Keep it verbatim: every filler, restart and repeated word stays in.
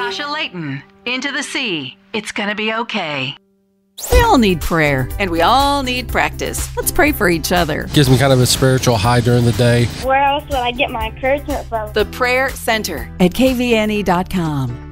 Sasha Layton, Into the Sea. It's gonna be okay. We all need prayer, and we all need practice. Let's pray for each other. Gives me kind of a spiritual high during the day. Where else would I get my encouragement from? The Prayer Center at K V N E dot com.